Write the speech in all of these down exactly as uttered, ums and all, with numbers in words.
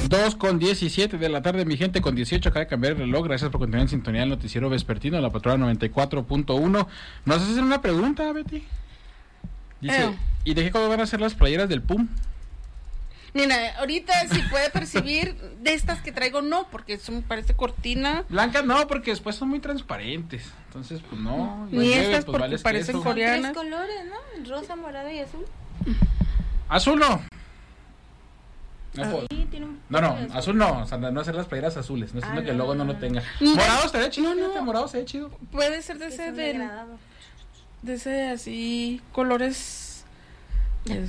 dos con diecisiete de la tarde, mi gente, con dieciocho acaba de cambiar el reloj. Gracias por continuar en sintonía del noticiero vespertino, la Patrona noventa y cuatro punto uno. ¿Nos haces una pregunta, Betty? Dice, eh. ¿y de qué color van a ser las playeras del P U M? Mira, ahorita si puede percibir de estas que traigo, no, porque eso me parece cortina. Blancas no, porque después son muy transparentes. Entonces, pues no. no ni lleve, estas pues, porque vale parecen queso. coreanas. Son tres colores, ¿no? Rosa, morado y azul. Azul no. No, ah, sí, tiene un no, no, azul. azul no, o sea, no hacer las playeras azules, no es ah, no, que el logo no lo tenga. No, morado estaría chido, no, no, morado estaría chido. Puede ser de ese de, de ese así colores es,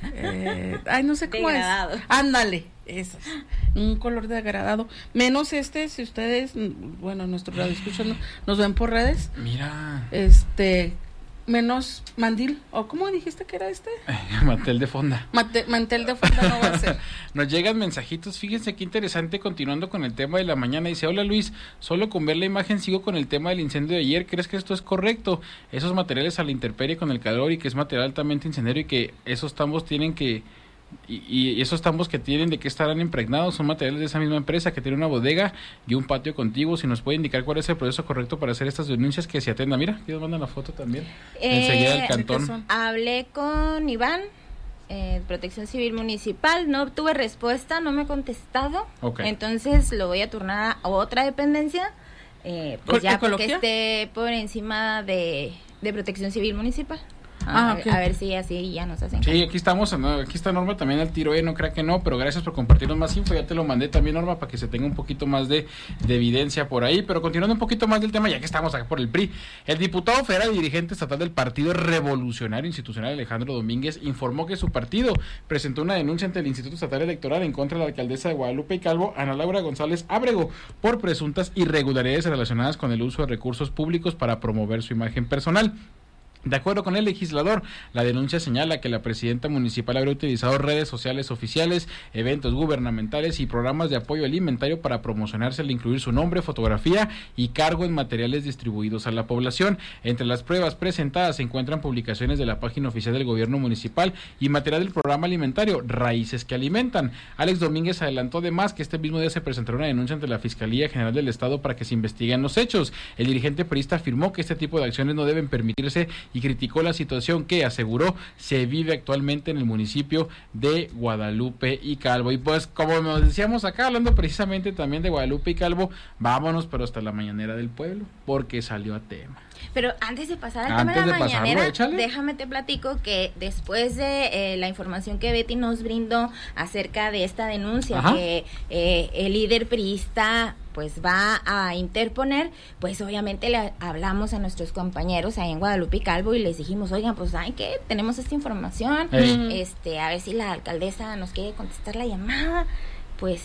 eh, ay, no sé cómo degradado. Es. Ándale, esas. Un color degradado. Menos este, si ustedes, bueno, nuestros radioescuchas no, nos ven por redes. Mira. Este, menos mandil, o ¿cómo dijiste que era este? Mantel de fonda. Mate, mantel de fonda no va a ser. Nos llegan mensajitos, fíjense qué interesante, continuando con el tema de la mañana. Dice, hola Luis, solo con ver la imagen sigo con el tema del incendio de ayer. ¿Crees que esto es correcto? Esos materiales a la intemperie con el calor y que es material altamente incendiario y que esos tambos tienen que... Y, y esos tambos que tienen, ¿de qué estarán impregnados? Son materiales de esa misma empresa que tiene una bodega y un patio contiguo. Si nos puede indicar cuál es el proceso correcto para hacer estas denuncias, que se atienda. Mira, aquí nos mandan la foto también. Eh, enseguida del cantón. Hablé con Iván, eh, Protección Civil Municipal, no tuve respuesta, no me ha contestado. Okay. Entonces lo voy a turnar a otra dependencia, eh, pues ya porque esté por encima de, de Protección Civil Municipal. Ah, a, okay. a ver si así ya nos hacen. Sí, aquí estamos, aquí está Norma también al tiro, eh, no crea que no, pero gracias por compartirnos más info, ya te lo mandé también, Norma, para que se tenga un poquito más de, de evidencia por ahí. Pero continuando un poquito más del tema, ya que estamos acá por el P R I, el diputado federal y dirigente estatal del Partido Revolucionario Institucional, Alejandro Domínguez, informó que su partido presentó una denuncia ante el Instituto Estatal Electoral en contra de la alcaldesa de Guadalupe y Calvo, Ana Laura González Ábrego, por presuntas irregularidades relacionadas con el uso de recursos públicos para promover su imagen personal. De acuerdo con el legislador, la denuncia señala que la presidenta municipal habría utilizado redes sociales oficiales, eventos gubernamentales y programas de apoyo alimentario para promocionarse al incluir su nombre, fotografía y cargo en materiales distribuidos a la población. Entre las pruebas presentadas se encuentran publicaciones de la página oficial del gobierno municipal y material del programa alimentario Raíces que Alimentan. Alex Domínguez adelantó además que este mismo día se presentará una denuncia ante la Fiscalía General del Estado para que se investiguen los hechos. El dirigente priista afirmó que este tipo de acciones no deben permitirse y criticó la situación que, aseguró, se vive actualmente en el municipio de Guadalupe y Calvo. Y pues, como nos decíamos acá, hablando precisamente también de Guadalupe y Calvo, vámonos pero hasta la mañanera del pueblo, porque salió a tema. Pero antes de pasar al tema de la mañanera, pasarlo, déjame te platico que después de eh, la información que Betty nos brindó acerca de esta denuncia, ajá, que eh, el líder priista pues va a interponer, pues obviamente le hablamos a nuestros compañeros ahí en Guadalupe y Calvo y les dijimos, oigan, pues ¿saben qué? Tenemos esta información, hey. este, a ver si la alcaldesa nos quiere contestar la llamada. Pues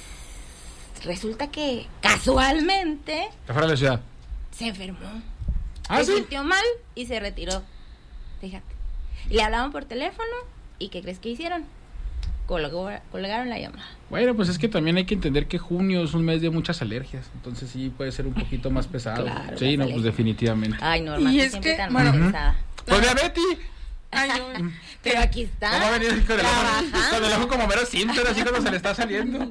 resulta que casualmente fuera de la ciudad se enfermó. ¿Ah, se sí? sintió mal y se retiró. Fíjate. Le hablaban por teléfono y ¿qué crees que hicieron? Colgó, colgaron la llamada. Bueno, pues es que también hay que entender que junio es un mes de muchas alergias, entonces sí puede ser un poquito más pesado. Claro, sí, no, pues definitivamente. Ay, Norma, y es siempre que, tan bueno, mal pesada. Pues ya Betty. Ay, no. Pero aquí está. ¿Cómo va a venir con el ojo, con el ojo como mero Simpson, así cuando se le está saliendo?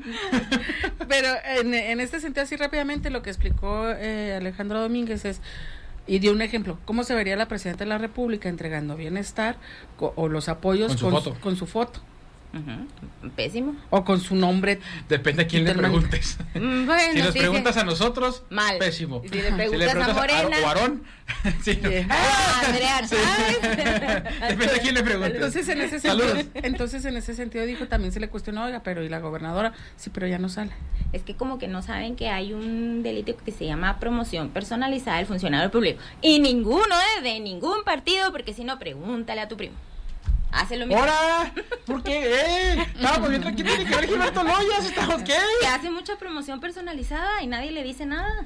Pero en, en este sentido, así rápidamente, lo que explicó eh, Alejandro Domínguez es, y dio un ejemplo, ¿cómo se vería la presidenta de la República entregando bienestar co, o los apoyos con su con, foto? Con su foto. Uh-huh. Pésimo. O con su nombre. Depende a quién le preguntes. Bueno, si nos preguntas a nosotros, mal. Pésimo. Si le preguntas, si le preguntas a Morena a, o a Aarón, sí. Ah, Andrea, sí. Depende a quién le preguntes. Entonces en ese sentido, entonces en ese sentido dijo, también se le cuestionó, oiga, pero y la gobernadora, sí, pero ya no sale. Es que como que no saben que hay un delito que se llama promoción personalizada del funcionario público y ninguno es de ningún partido, porque si no, pregúntale a tu primo. Hace lo mismo. ¡Hora! ¿Por qué? ¡Eh! Estamos bien tranquilos. ¿Qué tiene que ver Gilberto Loyas? ¿Estamos qué? Que hace mucha promoción personalizada y nadie le dice nada.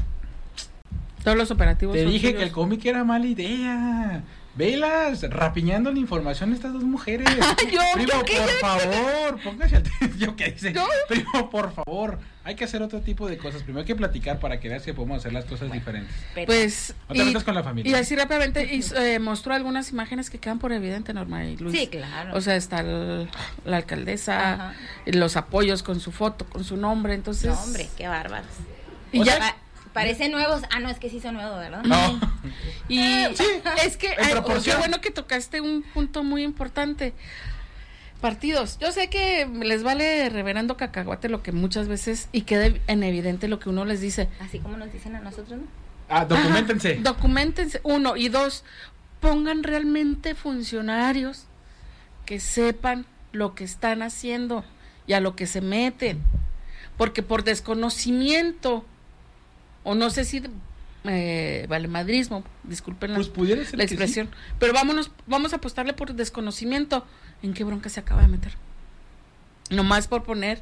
Todos los operativos. Te dije tuyos. que el cómic era mala idea. Velas, rapiñando la información estas dos mujeres. Yo, Primo, ¿yo qué? por favor, póngase al tema. yo qué dice, ¿no? Primo, por favor, hay que hacer otro tipo de cosas. Primero hay que platicar para que veas que podemos hacer las cosas bueno, diferentes. Pues, y, con la familia. Y así rápidamente y, eh, mostró algunas imágenes que quedan por evidente, Norma y Luis. Sí, claro. O sea, está el, la alcaldesa, ajá, los apoyos con su foto, con su nombre, entonces... No, hombre, qué bárbaros. Y o ya... Sea, parecen nuevos. Ah, no, es que sí son nuevos, ¿verdad? No. Y sí, es que hay, qué bueno que tocaste un punto muy importante. Partidos. Yo sé que les vale reverendo cacahuate lo que muchas veces, y queda en evidente lo que uno les dice. Así como nos dicen a nosotros, ¿no? Ah, documentense. Ajá, documentense, uno. Y dos, pongan realmente funcionarios que sepan lo que están haciendo y a lo que se meten. Porque por desconocimiento, o no sé si eh, valemadrismo, disculpen la, pues pudiera ser la expresión, sí, pero vámonos, vamos a apostarle por desconocimiento. ¿En qué bronca se acaba de meter? Nomás por poner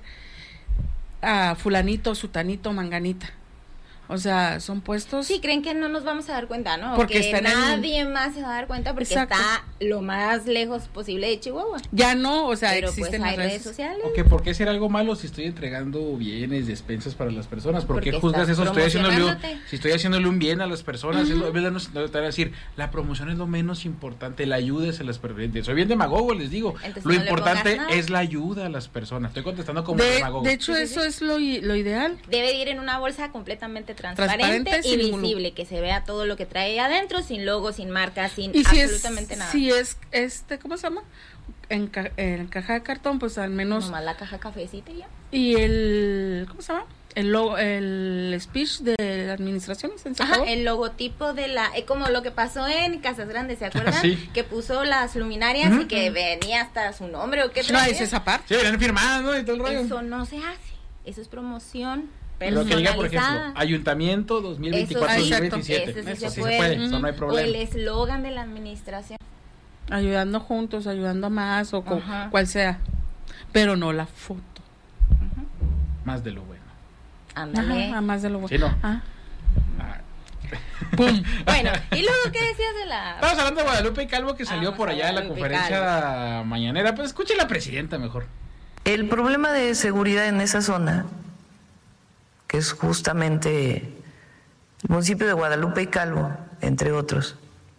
a fulanito, sutanito, manganita. O sea, son puestos... Sí, creen que no nos vamos a dar cuenta, ¿no? Porque que nadie en... más se va a dar cuenta porque exacto, está lo más lejos posible de Chihuahua. Ya no, o sea, pero existen pues hay las redes sociales. Ok, ¿por qué hacer algo malo si estoy entregando bienes, despensas para las personas? ¿Por qué juzgas eso? Estoy haciéndole, si estoy haciéndole un bien a las personas, uh-huh, es lo, no, no, te voy a decir, la promoción es lo menos importante, la ayuda es a las personas. Soy bien demagogo, les digo. Entonces, lo no importante es la ayuda a las personas. Estoy contestando como de, demagogo. De hecho, sí, eso sí, es lo, lo ideal. Debe ir en una bolsa completamente transparente, transparente y visible, que se vea todo lo que trae adentro, sin logo, sin marca, sin y si absolutamente es, nada. Si es, este, ¿cómo se llama? En, ca en caja de cartón, pues al menos... Nomás la caja cafecita ya. Y el, ¿cómo se llama? El logo, el speech de la administración. Ajá, el logotipo de la... Eh, como lo que pasó en Casas Grandes, ¿se acuerdan? Sí. Que puso las luminarias, uh-huh, y que venía hasta su nombre, ¿o qué? No, es esa parte. Sí, venían firmadas, ¿no? Y todo el rollo. Eso no se hace, eso es promoción. Lo que diga, por ejemplo, Ayuntamiento dos mil veinticuatro dos mil veintisiete. Ese sí eso se sí puede. se puede, uh-huh, eso no hay problema. O el eslogan de la administración. Ayudando juntos, ayudando a más, o con, cual sea. Pero no la foto. Uh-huh. Más de lo bueno. Ándale. Ajá, más de lo bueno. Sí, no. Ah. Ah. ¡Pum! Bueno, ¿y luego qué decías de la...? Estamos hablando de Guadalupe y Calvo, que salió ah, por allá de la conferencia Calvo. mañanera. Pues escuche la presidenta mejor. El problema de seguridad en esa zona, que es justamente el municipio de Guadalupe y Calvo, entre otros,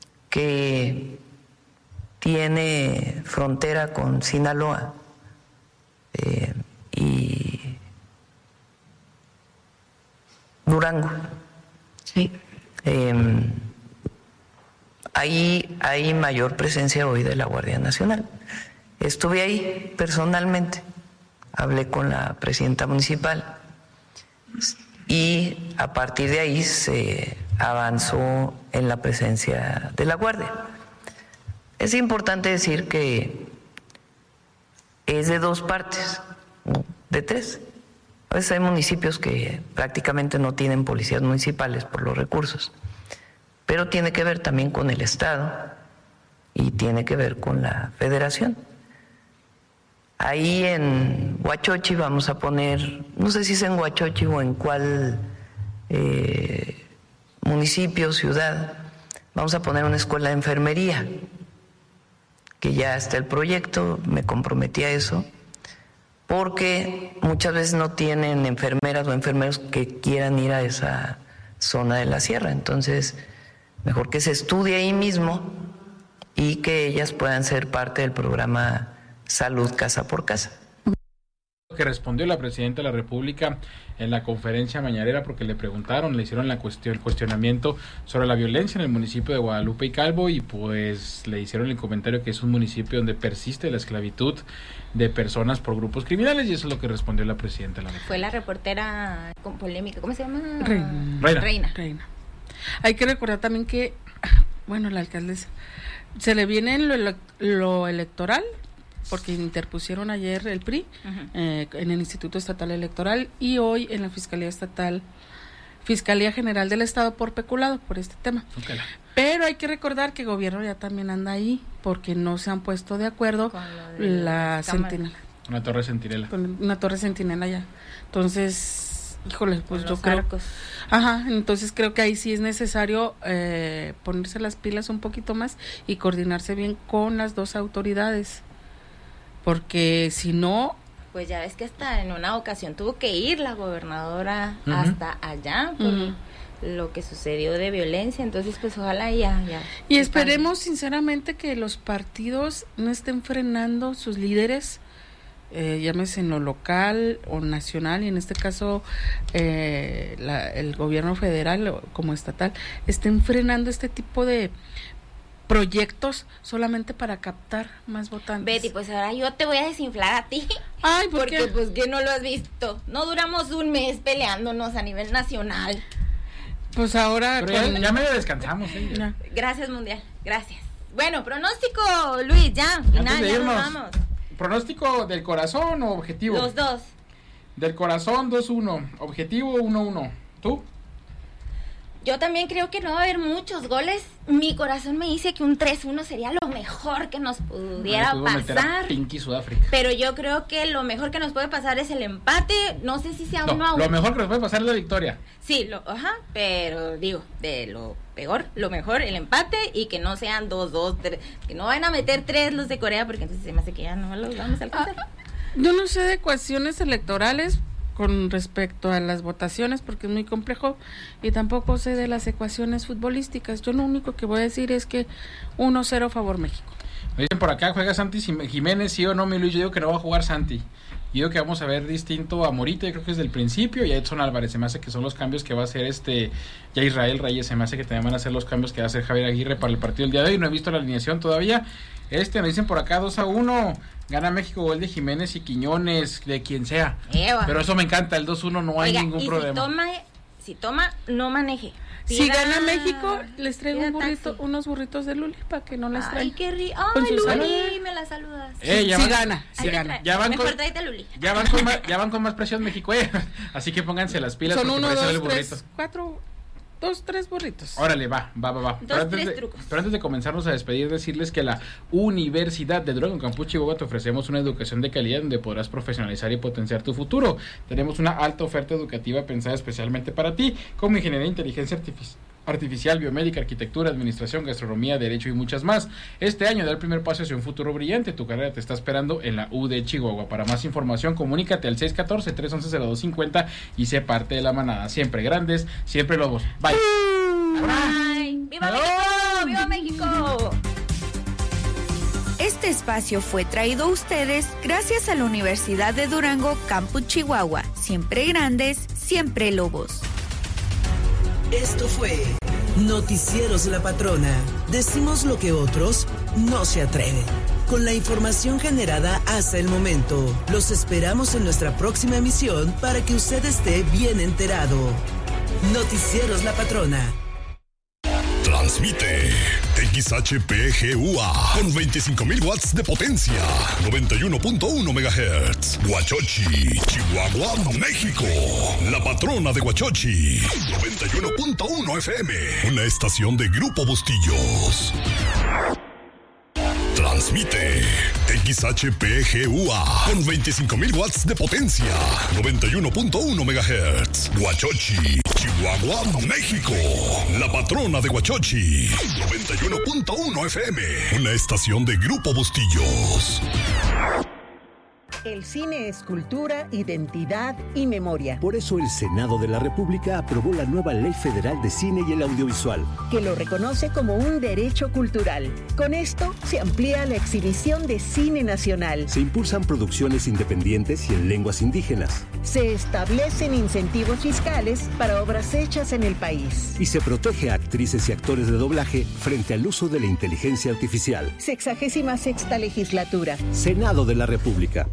que tiene frontera con Sinaloa eh, y Durango. Sí. Eh, ahí hay mayor presencia hoy de la Guardia Nacional. Estuve ahí personalmente, hablé con la presidenta municipal y a partir de ahí se avanzó en la presencia de la Guardia. Es importante decir que es de dos partes, ¿no? De tres. A veces hay municipios que prácticamente no tienen policías municipales por los recursos, pero tiene que ver también con el Estado y tiene que ver con la Federación. Ahí en Huachochi vamos a poner, no sé si es en Huachochi o en cuál eh, municipio, ciudad, vamos a poner una escuela de enfermería, que ya está el proyecto, me comprometí a eso, porque muchas veces no tienen enfermeras o enfermeros que quieran ir a esa zona de la sierra. Entonces, mejor que se estudie ahí mismo y que ellas puedan ser parte del programa Salud Casa por Casa. Que respondió la presidenta de la República en la conferencia mañanera, porque le preguntaron, le hicieron la cuestión, el cuestionamiento sobre la violencia en el municipio de Guadalupe y Calvo, y pues le hicieron el comentario que es un municipio donde persiste la esclavitud de personas por grupos criminales, y eso es lo que respondió la presidenta de la República. Fue la reportera con polémica, ¿cómo se llama? Reina. Reina. Reina. Reina. Hay que recordar también que, bueno, la alcaldesa, se le viene lo, lo electoral, porque interpusieron ayer el P R I, uh-huh, eh, en el Instituto Estatal Electoral, y hoy en la Fiscalía Estatal, Fiscalía General del Estado, por peculado por este tema. Okay. Pero hay que recordar que el gobierno ya también anda ahí, porque no se han puesto de acuerdo la centinela. Una torre centinela. Una torre centinela ya. Entonces, híjole, pues yo creo... Arcos. Ajá, entonces creo que ahí sí es necesario eh, ponerse las pilas un poquito más y coordinarse bien con las dos autoridades. Porque si no, pues ya ves que hasta en una ocasión tuvo que ir la gobernadora uh-huh. hasta allá por uh-huh. lo que sucedió de violencia, entonces pues ojalá ya, ya. Y esperemos sinceramente que los partidos no estén frenando sus líderes, eh, llámese en lo local o nacional, y en este caso eh, la, el gobierno federal como estatal, estén frenando este tipo de proyectos solamente para captar más votantes. Betty, pues ahora yo te voy a desinflar a ti. Ay, ¿por porque qué? Pues que no lo has visto. No duramos un mes peleándonos a nivel nacional. Pues ahora Pero con... ya, ya medio descansamos, ¿eh? Ya. Gracias, Mundial. Gracias. Bueno, pronóstico, Luis, ya. Final, ya nos vamos. ¿Pronóstico del corazón o objetivo? Los dos. Del corazón, dos uno. Objetivo, uno uno. ¿Tú? Yo también creo que no va a haber muchos goles. Mi corazón me dice que un tres uno sería lo mejor que nos pudiera no, pasar. Pinky Sudáfrica. Pero yo creo que lo mejor que nos puede pasar es el empate. No sé si sea no, uno a uno. Lo mejor que nos puede pasar es la victoria. Sí, lo, ajá, pero digo, de lo peor, lo mejor, el empate y que no sean dos, dos, tres. Que no vayan a meter tres los de Corea porque entonces se me hace que ya no los vamos a alcanzar. Ah, yo no sé de ecuaciones electorales con respecto a las votaciones porque es muy complejo, y tampoco sé de las ecuaciones futbolísticas. Yo lo único que voy a decir es que uno cero favor México. Me dicen por acá, ¿juega Santi Jiménez? Sí o no, mi Luis. Yo digo que no va a jugar Santi. Yo digo que vamos a ver distinto a Morita, yo creo que desde el principio, y a Edson Álvarez. Se me hace que son los cambios que va a hacer este ya Israel Reyes. Se me hace que también van a hacer los cambios que va a hacer Javier Aguirre para el partido del día de hoy. No he visto la alineación todavía. Este, me dicen por acá dos a uno. Gana México, gol de Jiménez y Quiñones, de quien sea. Eva. Pero eso me encanta, el dos uno, no hay Oiga, ningún y problema. Si toma, si toma, no maneje. Si Pida, gana México, les traigo un burrito, taxi. unos burritos de Luli para que no les traigan. Ay, qué rico. Ay, Luli, salud. Me la saludas. Eh, ya si van, gana, si gana. Ya van Mejor con, tráete a Luli. Ya van, con más, ya van con más presión México, eh. Así que pónganse las pilas. Son uno, dos, tres, cuatro, dos, tres burritos. Órale, va, va, va, va. Dos, pero, antes tres de, trucos. pero antes de comenzarnos a despedir, decirles que la Universidad de Durango, Campus Chihuahua, te ofrecemos una educación de calidad donde podrás profesionalizar y potenciar tu futuro. Tenemos una alta oferta educativa pensada especialmente para ti, como ingeniería de inteligencia artificial. Artificial, biomédica, arquitectura, administración, gastronomía, derecho y muchas más. Este año da el primer paso hacia un futuro brillante. Tu carrera te está esperando en la U de Chihuahua. Para más información, comunícate al seis uno cuatro, tres uno uno, cero dos cinco cero y sé parte de la manada. Siempre grandes, siempre lobos. Bye. Bye. ¡Viva México! ¡Viva México! Este espacio fue traído a ustedes gracias a la Universidad de Durango, Campus Chihuahua. Siempre grandes, siempre lobos. Esto fue Noticieros La Patrona. Decimos lo que otros no se atreven. Con la información generada hasta el momento, los esperamos en nuestra próxima emisión para que usted esté bien enterado. Noticieros La Patrona. Transmite X H P G U A con veinticinco mil watts de potencia, noventa y uno punto uno megahertz. Huachochi, Chihuahua, México. La Patrona de Huachochi, noventa y uno punto uno F M. Una estación de Grupo Bustillos. Transmite X H P G U A con veinticinco mil watts de potencia, noventa y uno punto uno megahertz. Huachochi, Chihuahua, México. La Patrona de Huachochi, noventa y uno punto uno F M. Una estación de Grupo Bustillos. El cine es cultura, identidad y memoria. Por eso el Senado de la República aprobó la nueva Ley Federal de Cine y el Audiovisual, que lo reconoce como un derecho cultural. Con esto se amplía la exhibición de cine nacional. Se impulsan producciones independientes y en lenguas indígenas. Se establecen incentivos fiscales para obras hechas en el país. Y se protege a actrices y actores de doblaje frente al uso de la inteligencia artificial. Sexagésima sexta legislatura. Senado de la República.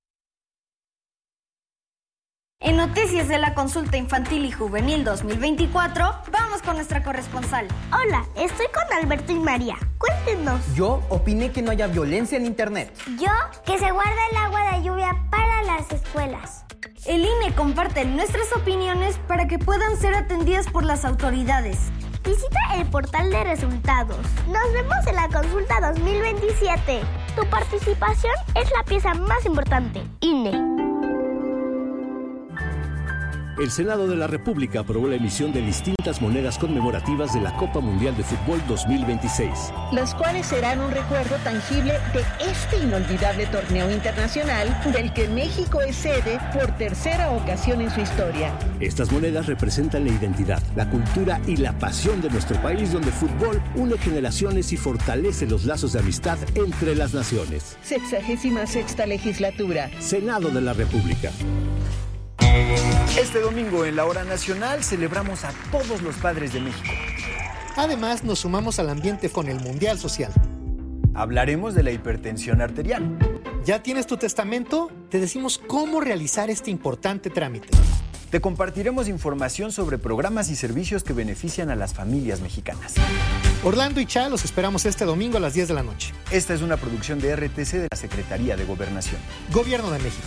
En Noticias de la Consulta Infantil y Juvenil dos mil veinticuatro, vamos con nuestra corresponsal. Hola, estoy con Alberto y María. Cuéntenos. Yo opiné que no haya violencia en internet. Yo, que se guarda el agua de lluvia para las escuelas. El I N E comparte nuestras opiniones para que puedan ser atendidas por las autoridades. Visita el portal de resultados. Nos vemos en la Consulta dos mil veintisiete. Tu participación es la pieza más importante. I N E. El Senado de la República aprobó la emisión de distintas monedas conmemorativas de la Copa Mundial de Fútbol dos mil veintiséis. Las cuales serán un recuerdo tangible de este inolvidable torneo internacional del que México es sede por tercera ocasión en su historia. Estas monedas representan la identidad, la cultura y la pasión de nuestro país, donde el fútbol une generaciones y fortalece los lazos de amistad entre las naciones. Sexagésima sexta legislatura. Senado de la República. Este domingo en la Hora Nacional celebramos a todos los padres de México. Además, nos sumamos al ambiente con el Mundial Social. Hablaremos de la hipertensión arterial. ¿Ya tienes tu testamento? Te decimos cómo realizar este importante trámite. Te compartiremos información sobre programas y servicios que benefician a las familias mexicanas. Orlando y Cha los esperamos este domingo a las diez de la noche. Esta es una producción de R T C de la Secretaría de Gobernación. Gobierno de México.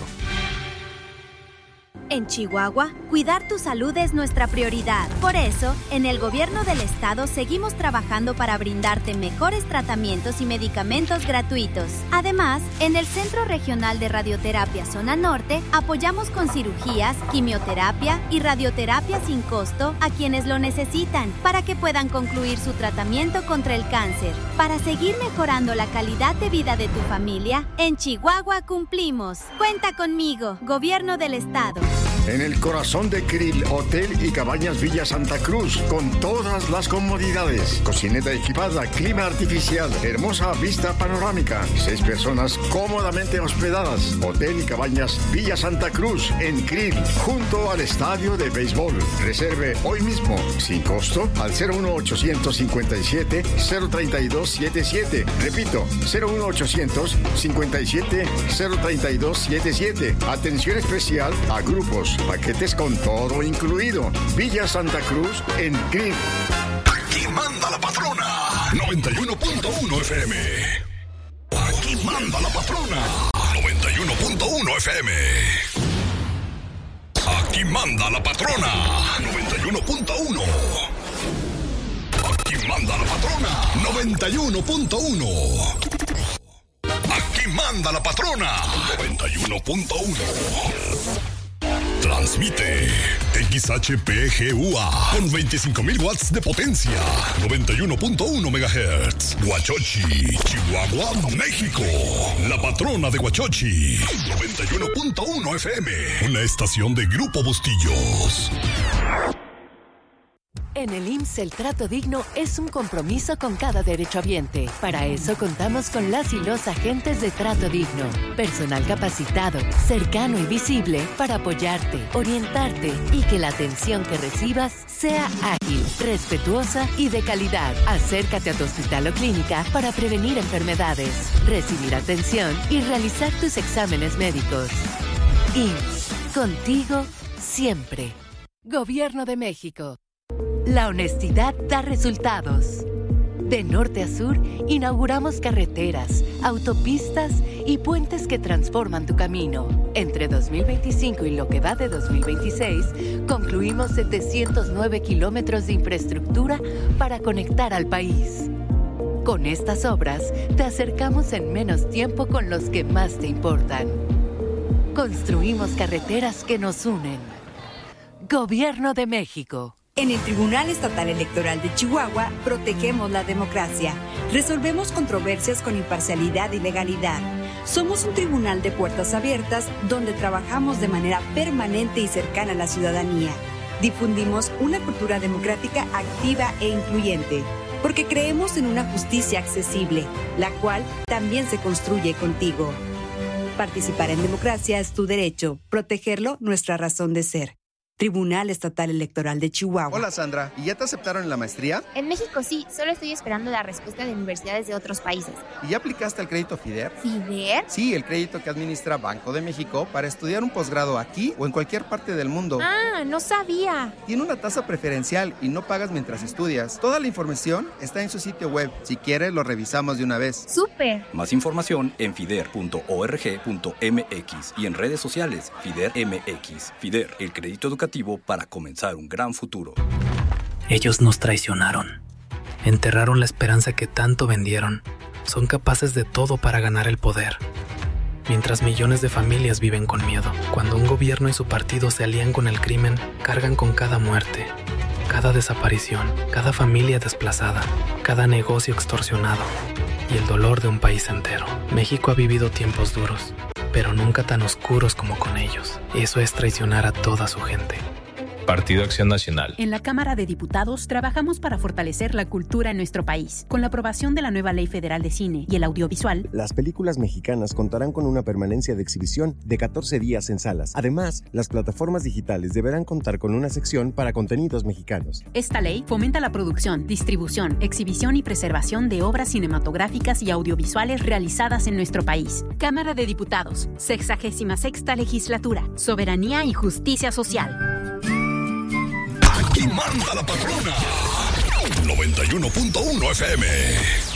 En Chihuahua, cuidar tu salud es nuestra prioridad. Por eso, en el gobierno del estado seguimos trabajando para brindarte mejores tratamientos y medicamentos gratuitos. Además, en el Centro Regional de Radioterapia Zona Norte, apoyamos con cirugías, quimioterapia y radioterapia sin costo a quienes lo necesitan, para que puedan concluir su tratamiento contra el cáncer. Para seguir mejorando la calidad de vida de tu familia, en Chihuahua cumplimos. Cuenta conmigo, Gobierno del Estado. En el corazón de Krill, Hotel y Cabañas Villa Santa Cruz, con todas las comodidades. Cocineta equipada, clima artificial, hermosa vista panorámica. Seis personas cómodamente hospedadas. Hotel y Cabañas Villa Santa Cruz, en Krill, junto al estadio de béisbol. Reserve hoy mismo, sin costo, al cero uno ochocientos cincuenta y siete, cero treinta y dos setenta y siete. Repito, cero uno ochocientos cincuenta y siete, cero treinta y dos setenta y siete. Atención especial a grupos. Paquetes con todo incluido. Villa Santa Cruz en Krill. Aquí manda la patrona. noventa y uno punto uno F M. Aquí manda la patrona. noventa y uno punto uno F M. Aquí manda la patrona. noventa y uno punto uno. Aquí manda la patrona. noventa y uno punto uno. Aquí manda la patrona. noventa y uno punto uno. Transmite X H P G U A con veinticinco mil watts de potencia, noventa y uno punto uno megahertz. Huachochi, Chihuahua, México. La patrona de Huachochi, noventa y uno punto uno F M. Una estación de Grupo Bustillos. En el I M S S el trato digno es un compromiso con cada derechohabiente. Para eso contamos con las y los agentes de trato digno. Personal capacitado, cercano y visible para apoyarte, orientarte y que la atención que recibas sea ágil, respetuosa y de calidad. Acércate a tu hospital o clínica para prevenir enfermedades, recibir atención y realizar tus exámenes médicos. I M S S, contigo siempre. Gobierno de México. La honestidad da resultados. De norte a sur, inauguramos carreteras, autopistas y puentes que transforman tu camino. Entre dos mil veinticinco y lo que va de dos mil veintiséis, concluimos setecientos nueve kilómetros de infraestructura para conectar al país. Con estas obras, te acercamos en menos tiempo con los que más te importan. Construimos carreteras que nos unen. Gobierno de México. En el Tribunal Estatal Electoral de Chihuahua, protegemos la democracia. Resolvemos controversias con imparcialidad y legalidad. Somos un tribunal de puertas abiertas donde trabajamos de manera permanente y cercana a la ciudadanía. Difundimos una cultura democrática activa e incluyente, porque creemos en una justicia accesible, la cual también se construye contigo. Participar en democracia es tu derecho, protegerlo nuestra razón de ser. Tribunal Estatal Electoral de Chihuahua. Hola Sandra, ¿y ya te aceptaron en la maestría? En México sí, solo estoy esperando la respuesta de universidades de otros países. ¿Y ya aplicaste al crédito FIDER? ¿FIDER? Sí, el crédito que administra Banco de México para estudiar un posgrado aquí o en cualquier parte del mundo. Ah, no sabía. Tiene una tasa preferencial y no pagas mientras estudias. Toda la información está en su sitio web. Si quieres, lo revisamos de una vez. ¡Súper! Más información en fider punto org punto m x y en redes sociales FIDER M X. FIDER, el crédito educativo para comenzar un gran futuro. Ellos nos traicionaron. Enterraron la esperanza que tanto vendieron. Son capaces de todo para ganar el poder. mientras millones de familias viven con miedo. Cuando un gobierno y su partido se alían con el crimen, cargan con cada muerte, cada desaparición, cada familia desplazada, cada negocio extorsionado y el dolor de un país entero. México ha vivido tiempos duros, pero nunca tan oscuros como con ellos. Eso es traicionar a toda su gente. Partido Acción Nacional. En la Cámara de Diputados trabajamos para fortalecer la cultura en nuestro país. Con la aprobación de la nueva Ley Federal de Cine y el Audiovisual, las películas mexicanas contarán con una permanencia de exhibición de catorce días en salas. Además, las plataformas digitales deberán contar con una sección para contenidos mexicanos. Esta ley fomenta la producción, distribución, exhibición y preservación de obras cinematográficas y audiovisuales realizadas en nuestro país. Cámara de Diputados, sexagésima sexta Legislatura. Soberanía y justicia social. Aquí manda la patrona. noventa y uno punto uno F M.